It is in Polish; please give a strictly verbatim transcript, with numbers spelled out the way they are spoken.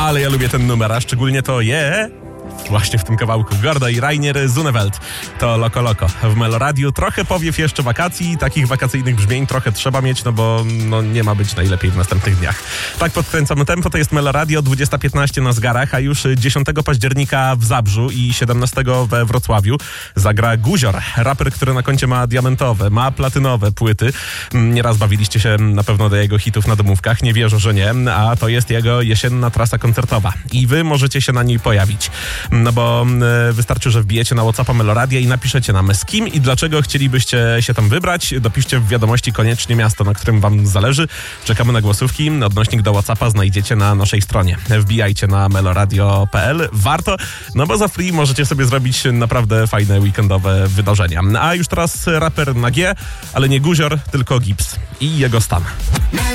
Ale ja lubię ten numer, a szczególnie to je... Właśnie w tym kawałku Gorda i Rainier Zunewelt. To Loko Loko. W Meloradiu trochę powiew jeszcze wakacji, takich wakacyjnych brzmień trochę trzeba mieć, no bo no, nie ma być najlepiej w następnych dniach. Tak podkręcamy tempo, to jest Meloradio, dwudziesta piętnaście na zegarach, a już dziesiątego października w Zabrzu i siedemnastego we Wrocławiu zagra Guzior, raper, który na koncie ma diamentowe, ma platynowe płyty. Nieraz bawiliście się na pewno do jego hitów na domówkach, nie wierzę, że nie, a to jest jego jesienna trasa koncertowa i wy możecie się na niej pojawić. No bo y, wystarczy, że wbijecie na WhatsAppa Meloradia i napiszecie nam z kim i dlaczego chcielibyście się tam wybrać. Dopiszcie w wiadomości koniecznie miasto, na którym wam zależy. Czekamy na głosówki. Odnośnik do WhatsAppa znajdziecie na naszej stronie. Wbijajcie na meloradio kropka p l. Warto, no bo za free możecie sobie zrobić naprawdę fajne weekendowe wydarzenia. A już teraz raper na G, ale nie Guzior, tylko Gips i jego stan.